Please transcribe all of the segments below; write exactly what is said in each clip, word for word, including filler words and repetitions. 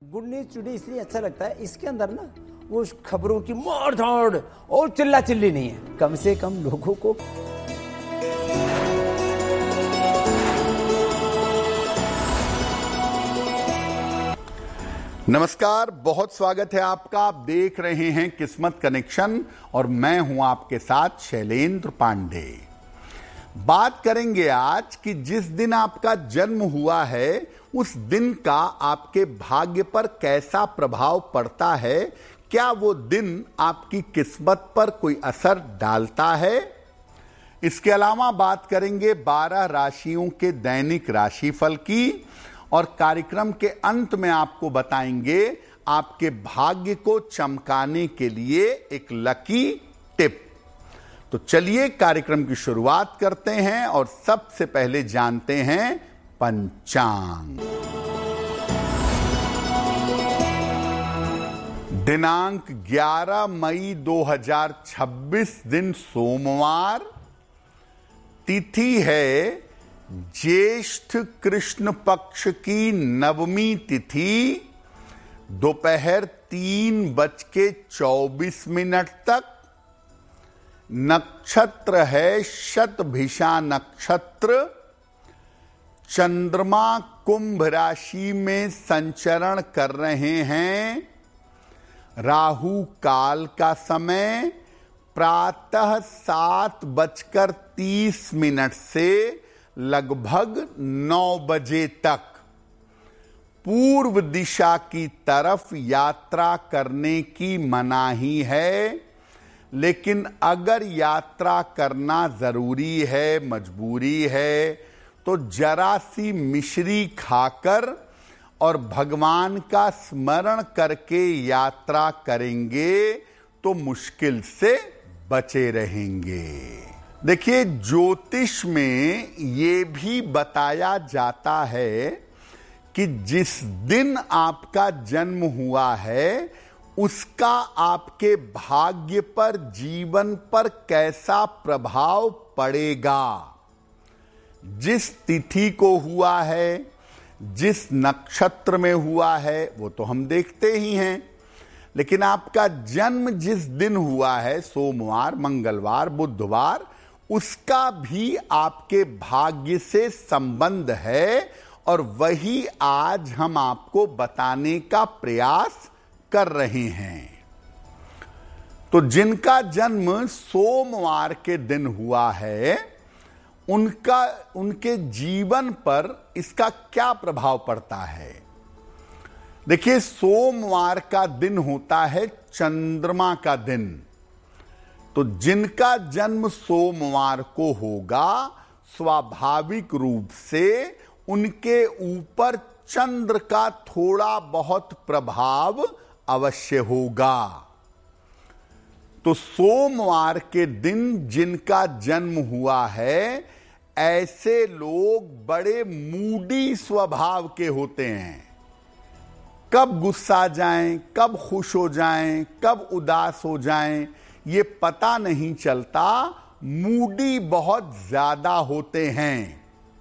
Good news today इसलिए अच्छा लगता है, इसके अंदर ना वो खबरों की मोड़ दौड़ और चिल्ला चिल्ली नहीं है, कम से कम लोगों को नमस्कार, बहुत स्वागत है आपका। आप देख रहे हैं किस्मत कनेक्शन और मैं हूं आपके साथ शैलेंद्र पांडे। बात करेंगे आज कि जिस दिन आपका जन्म हुआ है उस दिन का आपके भाग्य पर कैसा प्रभाव पड़ता है। क्या वो दिन आपकी किस्मत पर कोई असर डालता है? इसके अलावा बात करेंगे बारह राशियों के दैनिक राशिफल की और कार्यक्रम के अंत में आपको बताएंगे आपके भाग्य को चमकाने के लिए एक लकी टिप। तो चलिए कार्यक्रम की शुरुआत करते हैं और सबसे पहले जानते हैं पंचांग। दिनांक ग्यारह मई दो हज़ार छब्बीस, दिन सोमवार, तिथि है ज्येष्ठ कृष्ण पक्ष की नवमी तिथि, दोपहर तीन बज के चौबीस मिनट तक। नक्षत्र है शतभिषा नक्षत्र। चंद्रमा कुंभ राशि में संचरण कर रहे हैं। राहु काल का समय प्रातः सात बजकर तीस मिनट से लगभग नौ बजे तक। पूर्व दिशा की तरफ यात्रा करने की मनाही है, लेकिन अगर यात्रा करना जरूरी है, मजबूरी है, तो जरा सी मिश्री खाकर और भगवान का स्मरण करके यात्रा करेंगे तो मुश्किल से बचे रहेंगे। देखिए, ज्योतिष में ये भी बताया जाता है कि जिस दिन आपका जन्म हुआ है उसका आपके भाग्य पर, जीवन पर कैसा प्रभाव पड़ेगा। जिस तिथि को हुआ है, जिस नक्षत्र में हुआ है, वो तो हम देखते ही हैं, लेकिन आपका जन्म जिस दिन हुआ है, सोमवार, मंगलवार, बुधवार, उसका भी आपके भाग्य से संबंध है और वही आज हम आपको बताने का प्रयास कर रहे हैं। तो जिनका जन्म सोमवार के दिन हुआ है उनका उनके जीवन पर इसका क्या प्रभाव पड़ता है। देखिए, सोमवार का दिन होता है चंद्रमा का दिन। तो जिनका जन्म सोमवार को होगा, स्वाभाविक रूप से उनके ऊपर चंद्र का थोड़ा बहुत प्रभाव अवश्य होगा। तो सोमवार के दिन जिनका जन्म हुआ है, ऐसे लोग बड़े मूडी स्वभाव के होते हैं। कब गुस्सा जाएं, कब खुश हो जाएं, कब उदास हो जाएं, ये पता नहीं चलता। मूडी बहुत ज्यादा होते हैं।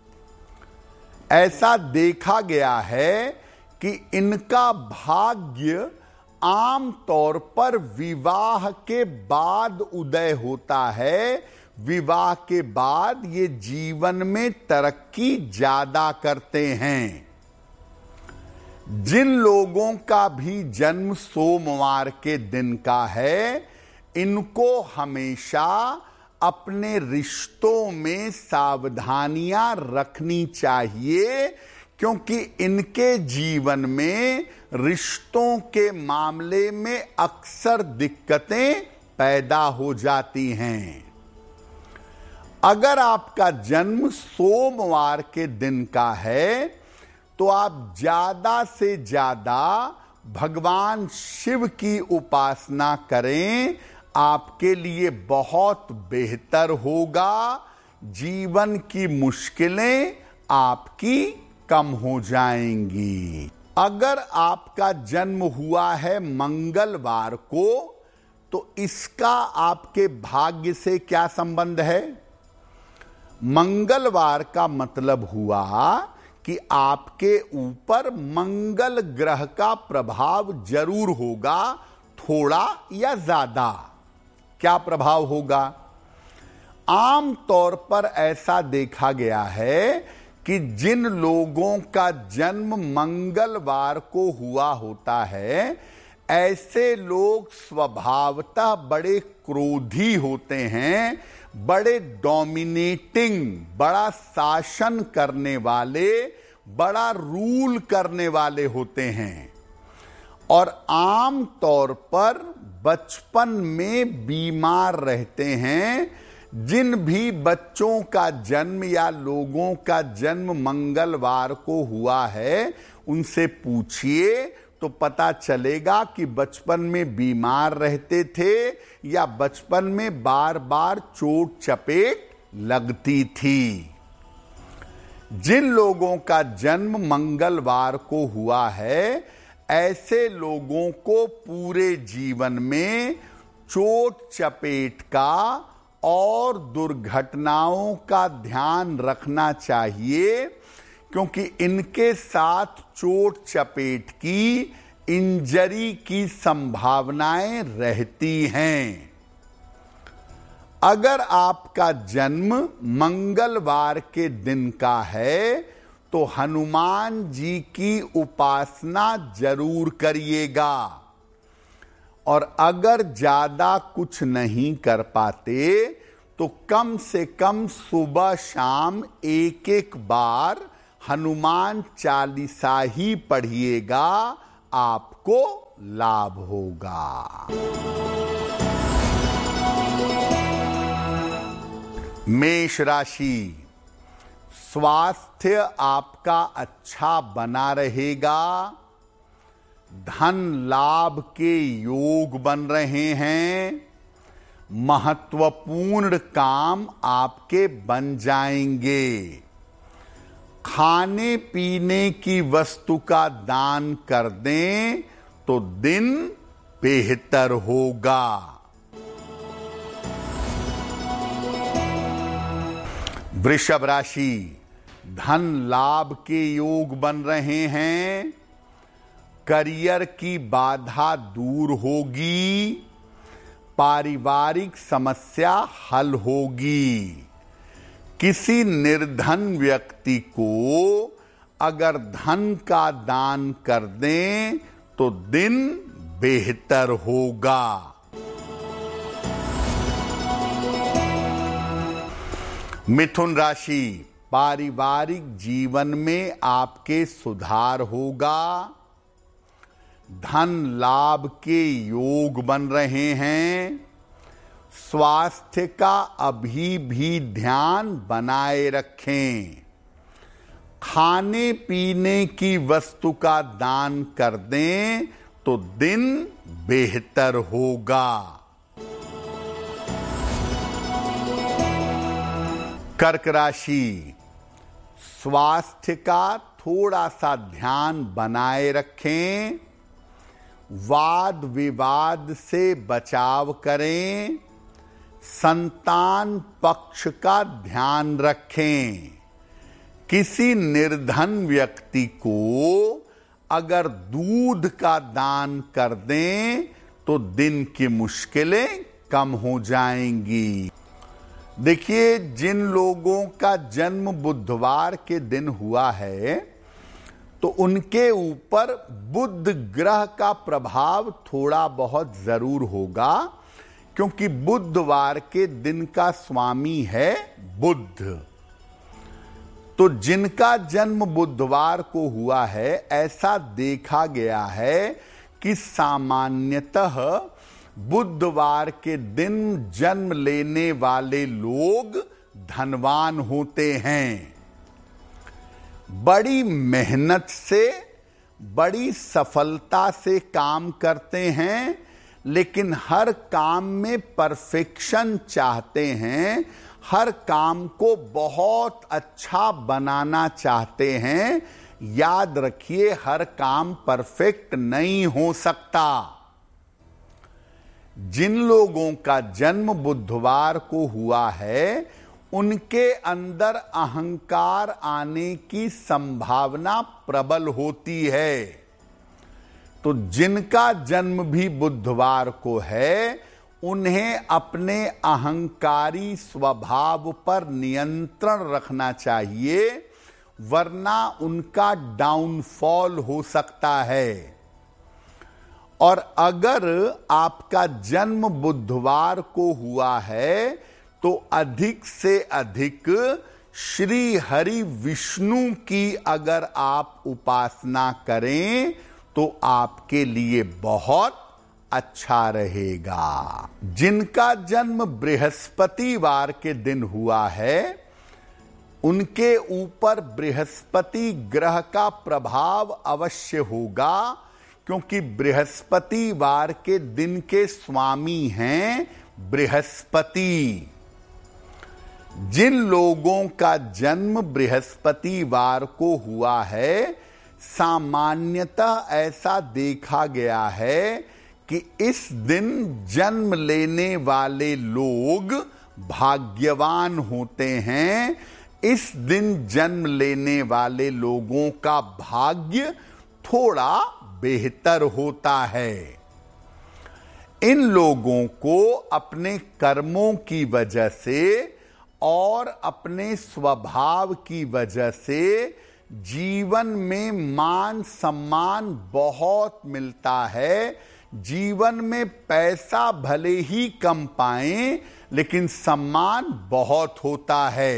ऐसा देखा गया है कि इनका भाग्य आम तौर पर विवाह के बाद उदय होता है। विवाह के बाद ये जीवन में तरक्की ज्यादा करते हैं। जिन लोगों का भी जन्म सोमवार के दिन का है, इनको हमेशा अपने रिश्तों में सावधानियां रखनी चाहिए, क्योंकि इनके जीवन में रिश्तों के मामले में अक्सर दिक्कतें पैदा हो जाती हैं। अगर आपका जन्म सोमवार के दिन का है तो आप ज्यादा से ज्यादा भगवान शिव की उपासना करें, आपके लिए बहुत बेहतर होगा। जीवन की मुश्किलें आपकी कम हो जाएंगी। अगर आपका जन्म हुआ है मंगलवार को, तो इसका आपके भाग्य से क्या संबंध है? मंगलवार का मतलब हुआ कि आपके ऊपर मंगल ग्रह का प्रभाव जरूर होगा, थोड़ा या ज्यादा। क्या प्रभाव होगा? आम तौर पर ऐसा देखा गया है कि जिन लोगों का जन्म मंगलवार को हुआ होता है, ऐसे लोग स्वभावतः बड़े क्रोधी होते हैं, बड़े डोमिनेटिंग, बड़ा शासन करने वाले, बड़ा रूल करने वाले होते हैं। और आम तौर पर बचपन में बीमार रहते हैं। जिन भी बच्चों का जन्म या लोगों का जन्म मंगलवार को हुआ है, उनसे पूछिए तो पता चलेगा कि बचपन में बीमार रहते थे या बचपन में बार बार चोट चपेट लगती थी। जिन लोगों का जन्म मंगलवार को हुआ है, ऐसे लोगों को पूरे जीवन में चोट चपेट का और दुर्घटनाओं का ध्यान रखना चाहिए, क्योंकि इनके साथ चोट चपेट की, इंजरी की संभावनाएं रहती हैं। अगर आपका जन्म मंगलवार के दिन का है तो हनुमान जी की उपासना जरूर करिएगा। और अगर ज्यादा कुछ नहीं कर पाते तो कम से कम सुबह शाम एक एक बार हनुमान चालीसा ही पढ़िएगा, आपको लाभ होगा। मेष राशि, स्वास्थ्य आपका अच्छा बना रहेगा। धन लाभ के योग बन रहे हैं। महत्वपूर्ण काम आपके बन जाएंगे। खाने पीने की वस्तु का दान कर दें तो दिन बेहतर होगा। वृषभ राशि, धन लाभ के योग बन रहे हैं। करियर की बाधा दूर होगी। पारिवारिक समस्या हल होगी। किसी निर्धन व्यक्ति को अगर धन का दान कर दें तो दिन बेहतर होगा। मिथुन राशि, पारिवारिक जीवन में आपके सुधार होगा। धन लाभ के योग बन रहे हैं। स्वास्थ्य का अभी भी ध्यान बनाए रखें। खाने पीने की वस्तु का दान कर दें तो दिन बेहतर होगा। कर्क राशि, स्वास्थ्य का थोड़ा सा ध्यान बनाए रखें। वाद विवाद से बचाव करें। संतान पक्ष का ध्यान रखें। किसी निर्धन व्यक्ति को अगर दूध का दान कर दें तो दिन की मुश्किलें कम हो जाएंगी। देखिए, जिन लोगों का जन्म बुधवार के दिन हुआ है तो उनके ऊपर बुध ग्रह का प्रभाव थोड़ा बहुत जरूर होगा, क्योंकि बुधवार के दिन का स्वामी है बुध। तो जिनका जन्म बुधवार को हुआ है, ऐसा देखा गया है कि सामान्यतः बुधवार के दिन जन्म लेने वाले लोग धनवान होते हैं। बड़ी मेहनत से, बड़ी सफलता से काम करते हैं, लेकिन हर काम में परफेक्शन चाहते हैं। हर काम को बहुत अच्छा बनाना चाहते हैं। याद रखिए, हर काम परफेक्ट नहीं हो सकता। जिन लोगों का जन्म बुधवार को हुआ है, उनके अंदर अहंकार आने की संभावना प्रबल होती है। तो जिनका जन्म भी बुधवार को है, उन्हें अपने अहंकारी स्वभाव पर नियंत्रण रखना चाहिए, वरना उनका डाउनफॉल हो सकता है। और अगर आपका जन्म बुधवार को हुआ है तो अधिक से अधिक श्री हरि विष्णु की अगर आप उपासना करें तो आपके लिए बहुत अच्छा रहेगा। जिनका जन्म बृहस्पतिवार के दिन हुआ है, उनके ऊपर बृहस्पति ग्रह का प्रभाव अवश्य होगा, क्योंकि बृहस्पतिवार के दिन के स्वामी हैं बृहस्पति। जिन लोगों का जन्म बृहस्पतिवार को हुआ है, सामान्यतः ऐसा देखा गया है कि इस दिन जन्म लेने वाले लोग भाग्यवान होते हैं। इस दिन जन्म लेने वाले लोगों का भाग्य थोड़ा बेहतर होता है। इन लोगों को अपने कर्मों की वजह से और अपने स्वभाव की वजह से जीवन में मान सम्मान बहुत मिलता है। जीवन में पैसा भले ही कम पाएं, लेकिन सम्मान बहुत होता है।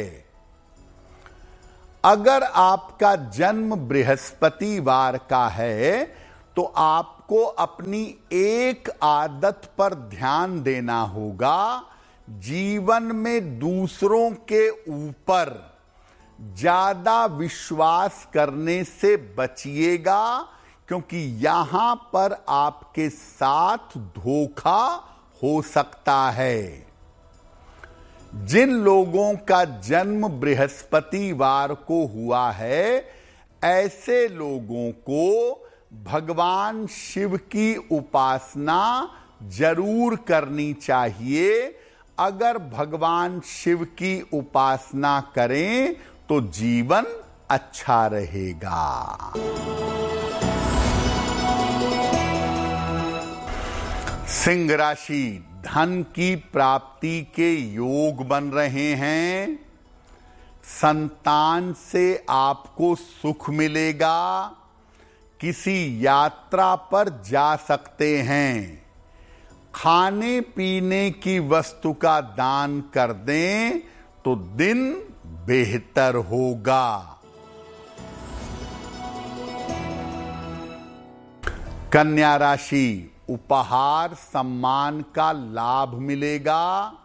अगर आपका जन्म बृहस्पतिवार का है तो आपको अपनी एक आदत पर ध्यान देना होगा। जीवन में दूसरों के ऊपर ज्यादा विश्वास करने से बचिएगा, क्योंकि यहां पर आपके साथ धोखा हो सकता है। जिन लोगों का जन्म बृहस्पतिवार को हुआ है, ऐसे लोगों को भगवान शिव की उपासना जरूर करनी चाहिए। अगर भगवान शिव की उपासना करें तो जीवन अच्छा रहेगा। सिंह राशि, धन की प्राप्ति के योग बन रहे हैं। संतान से आपको सुख मिलेगा। किसी यात्रा पर जा सकते हैं। खाने पीने की वस्तु का दान कर दें तो दिन बेहतर होगा। कन्या राशि, उपहार सम्मान का लाभ मिलेगा।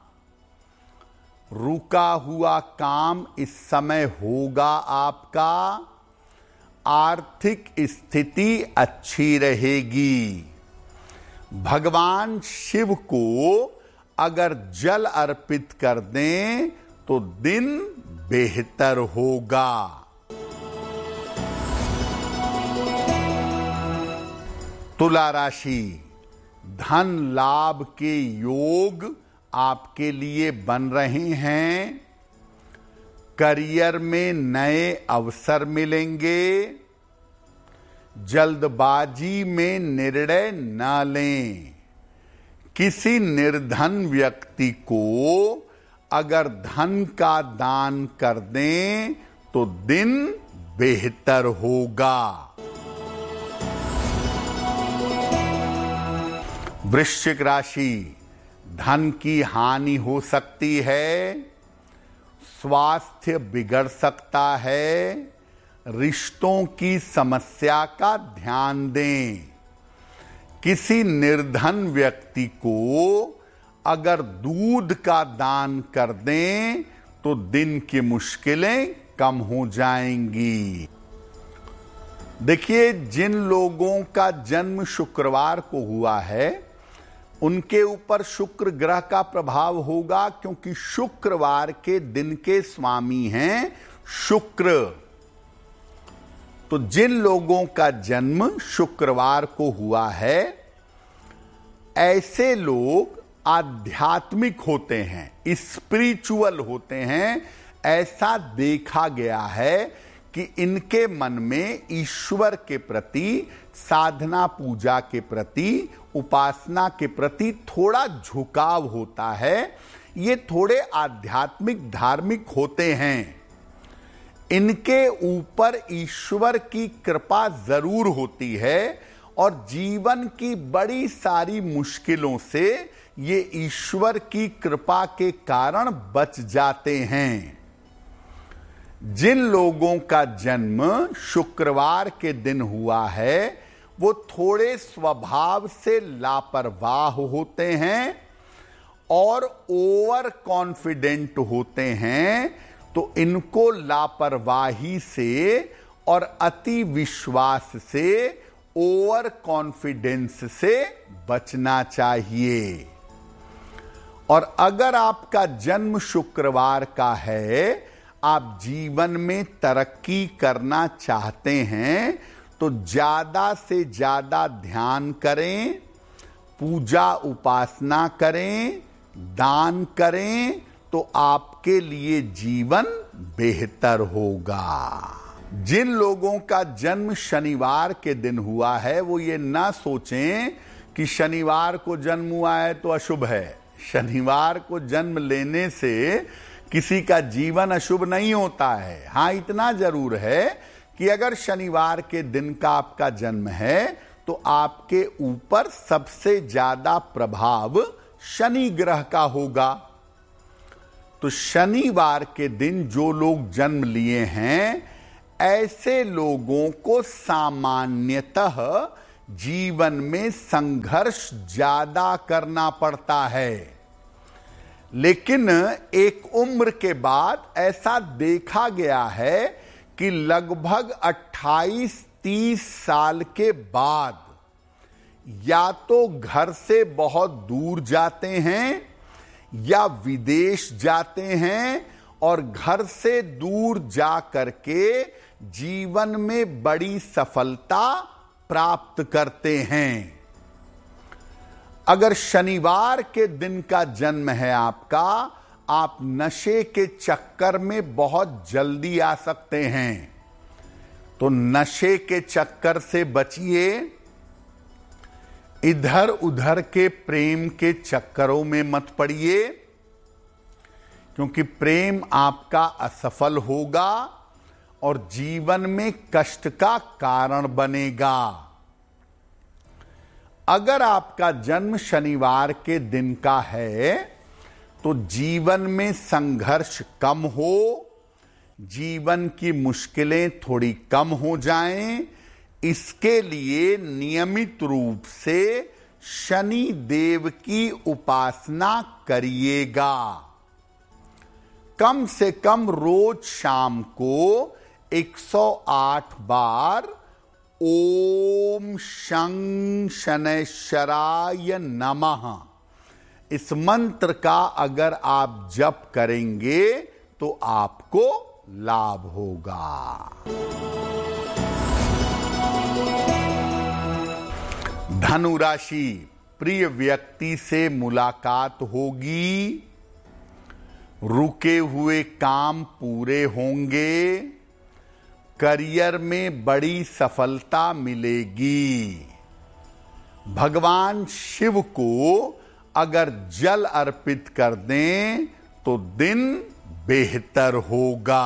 रुका हुआ काम इस समय होगा आपका। आर्थिक स्थिति अच्छी रहेगी। भगवान शिव को अगर जल अर्पित कर दें तो दिन बेहतर होगा। तुला राशि, धन लाभ के योग आपके लिए बन रहे हैं। करियर में नए अवसर मिलेंगे। जल्दबाजी में निर्णय न लें। किसी निर्धन व्यक्ति को अगर धन का दान कर दें तो दिन बेहतर होगा। वृश्चिक राशि, धन की हानि हो सकती है। स्वास्थ्य बिगड़ सकता है। रिश्तों की समस्या का ध्यान दें। किसी निर्धन व्यक्ति को अगर दूध का दान कर दें तो दिन की मुश्किलें कम हो जाएंगी। देखिए, जिन लोगों का जन्म शुक्रवार को हुआ है, उनके ऊपर शुक्र ग्रह का प्रभाव होगा, क्योंकि शुक्रवार के दिन के स्वामी हैं शुक्र। तो जिन लोगों का जन्म शुक्रवार को हुआ है, ऐसे लोग आध्यात्मिक होते हैं, स्पिरिचुअल होते हैं। ऐसा देखा गया है कि इनके मन में ईश्वर के प्रति, साधना पूजा के प्रति, उपासना के प्रति थोड़ा झुकाव होता है। ये थोड़े आध्यात्मिक धार्मिक होते हैं। इनके ऊपर ईश्वर की कृपा जरूर होती है और जीवन की बड़ी सारी मुश्किलों से ये ईश्वर की कृपा के कारण बच जाते हैं। जिन लोगों का जन्म शुक्रवार के दिन हुआ है वो थोड़े स्वभाव से लापरवाह होते हैं और ओवर कॉन्फिडेंट होते हैं। तो इनको लापरवाही से और अति विश्वास से, ओवर कॉन्फिडेंस से बचना चाहिए। और अगर आपका जन्म शुक्रवार का है, आप जीवन में तरक्की करना चाहते हैं, तो ज्यादा से ज्यादा ध्यान करें, पूजा उपासना करें, दान करें, तो आपके लिए जीवन बेहतर होगा। जिन लोगों का जन्म शनिवार के दिन हुआ है वो ये ना सोचें कि शनिवार को जन्म हुआ है तो अशुभ है। शनिवार को जन्म लेने से किसी का जीवन अशुभ नहीं होता है। हाँ, इतना जरूर है कि अगर शनिवार के दिन का आपका जन्म है तो आपके ऊपर सबसे ज्यादा प्रभाव शनि ग्रह का होगा। तो शनिवार के दिन जो लोग जन्म लिए हैं, ऐसे लोगों को सामान्यतः जीवन में संघर्ष ज्यादा करना पड़ता है। लेकिन एक उम्र के बाद ऐसा देखा गया है कि लगभग अट्ठाईस तीस साल के बाद या तो घर से बहुत दूर जाते हैं या विदेश जाते हैं और घर से दूर जा करके जीवन में बड़ी सफलता प्राप्त करते हैं। अगर शनिवार के दिन का जन्म है आपका, आप नशे के चक्कर में बहुत जल्दी आ सकते हैं। तो नशे के चक्कर से बचिए, इधर उधर के प्रेम के चक्करों में मत पड़िए, क्योंकि प्रेम आपका असफल होगा और जीवन में कष्ट का कारण बनेगा। अगर आपका जन्म शनिवार के दिन का है तो जीवन में संघर्ष कम हो, जीवन की मुश्किलें थोड़ी कम हो जाएं, इसके लिए नियमित रूप से शनि देव की उपासना करिएगा। कम से कम रोज शाम को एक सौ आठ बार ओम शं शनैश्चराय नमः इस मंत्र का अगर आप जप करेंगे तो आपको लाभ होगा। धनु राशि, प्रिय व्यक्ति से मुलाकात होगी, रुके हुए काम पूरे होंगे, करियर में बड़ी सफलता मिलेगी। भगवान शिव को अगर जल अर्पित कर दें तो दिन बेहतर होगा।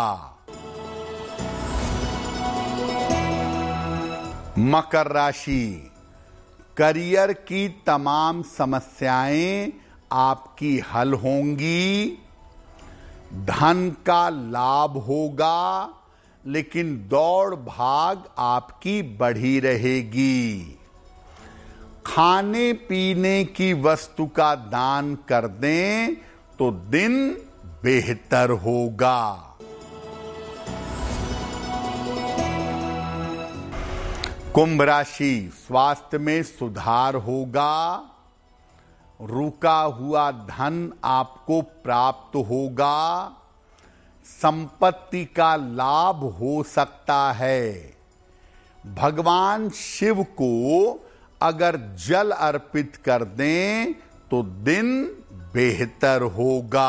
मकर राशि, करियर की तमाम समस्याएं आपकी हल होंगी, धन का लाभ होगा, लेकिन दौड़ भाग आपकी बढ़ी रहेगी। खाने पीने की वस्तु का दान कर दें तो दिन बेहतर होगा। कुंभ राशि, स्वास्थ्य में सुधार होगा, रुका हुआ धन आपको प्राप्त होगा, संपत्ति का लाभ हो सकता है। भगवान शिव को अगर जल अर्पित कर दें तो दिन बेहतर होगा।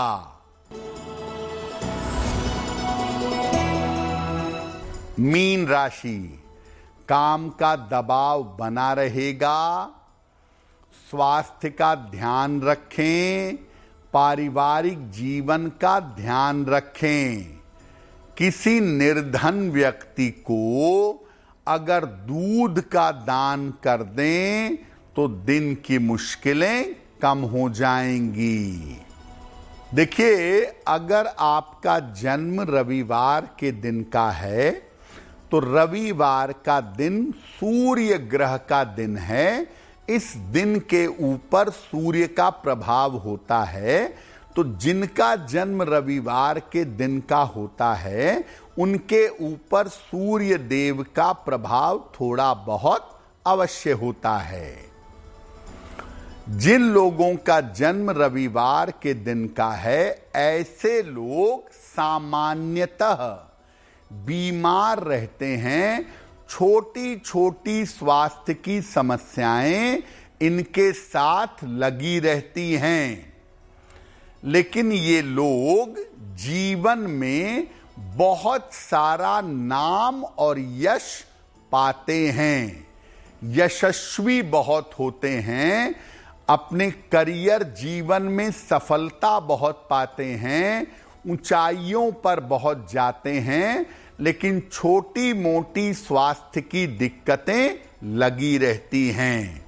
मीन राशि, काम का दबाव बना रहेगा, स्वास्थ्य का ध्यान रखें, पारिवारिक जीवन का ध्यान रखें। किसी निर्धन व्यक्ति को अगर दूध का दान कर दें तो दिन की मुश्किलें कम हो जाएंगी। देखिए, अगर आपका जन्म रविवार के दिन का है तो रविवार का दिन सूर्य ग्रह का दिन है। इस दिन के ऊपर सूर्य का प्रभाव होता है, तो जिनका जन्म रविवार के दिन का होता है उनके ऊपर सूर्य देव का प्रभाव थोड़ा बहुत अवश्य होता है। जिन लोगों का जन्म रविवार के दिन का है, ऐसे लोग सामान्यतः बीमार रहते हैं। छोटी छोटी स्वास्थ्य की समस्याएं इनके साथ लगी रहती हैं, लेकिन ये लोग जीवन में बहुत सारा नाम और यश पाते हैं, यशस्वी बहुत होते हैं, अपने करियर जीवन में सफलता बहुत पाते हैं, ऊंचाइयों पर बहुत जाते हैं, लेकिन छोटी मोटी स्वास्थ्य की दिक्कतें लगी रहती हैं।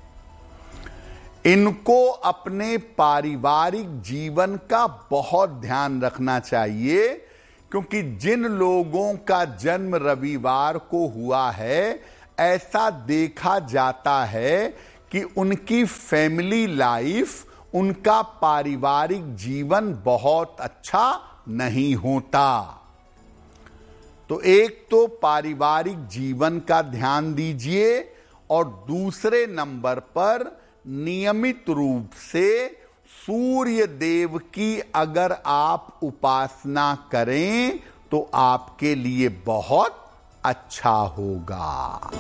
इनको अपने पारिवारिक जीवन का बहुत ध्यान रखना चाहिए, क्योंकि जिन लोगों का जन्म रविवार को हुआ है, ऐसा देखा जाता है कि उनकी फैमिली लाइफ, उनका पारिवारिक जीवन बहुत अच्छा नहीं होता। तो एक तो पारिवारिक जीवन का ध्यान दीजिए, और दूसरे नंबर पर नियमित रूप से सूर्य देव की अगर आप उपासना करें तो आपके लिए बहुत अच्छा होगा।